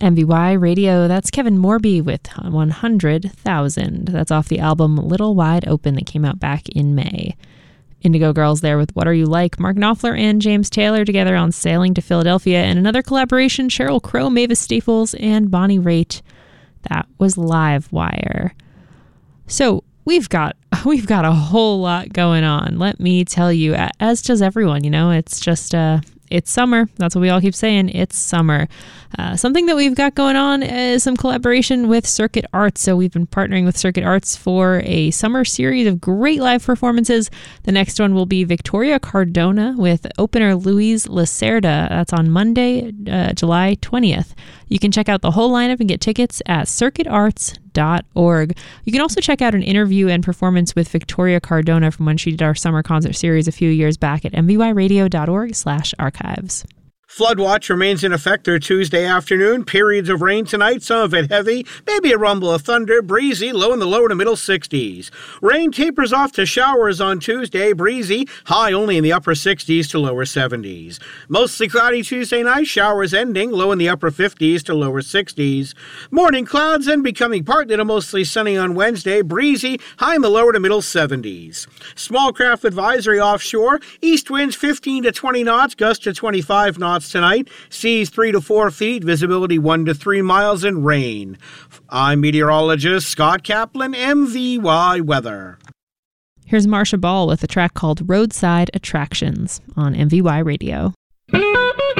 MVY Radio, that's Kevin Morby with 100,000. That's off the album Little Wide Open that came out back in May. Indigo Girls there with What Are You Like? Mark Knopfler and James Taylor together on Sailing to Philadelphia. And another collaboration, Sheryl Crow, Mavis Staples, and Bonnie Raitt. That was Live Wire. So we've got a whole lot going on. Let me tell you, as does everyone, it's just... It's summer. That's what we all keep saying. It's summer. Something that we've got going on is some collaboration with Circuit Arts. So we've been partnering with Circuit Arts for a summer series of great live performances. The next one will be Victoria Cardona with opener Louise Lacerda. That's on Monday, July 20th. You can check out the whole lineup and get tickets at circuitarts.org. You can also check out an interview and performance with Victoria Cardona from when she did our summer concert series a few years back at mvyradio.org/archives. Flood watch remains in effect through Tuesday afternoon. Periods of rain tonight, some of it heavy, maybe a rumble of thunder, breezy, low in the lower to middle 60s. Rain tapers off to showers on Tuesday, breezy, high only in the upper 60s to lower 70s. Mostly cloudy Tuesday night, showers ending, low in the upper 50s to lower 60s. Morning clouds and becoming partly to mostly sunny on Wednesday, breezy, high in the lower to middle 70s. Small craft advisory offshore, east winds 15 to 20 knots, gusts to 25 knots tonight, seas 3 to 4 feet, visibility 1 to 3 miles, and rain. I'm meteorologist Scott Kaplan, MVY Weather. Here's Marsha Ball with a track called Roadside Attractions on MVY Radio.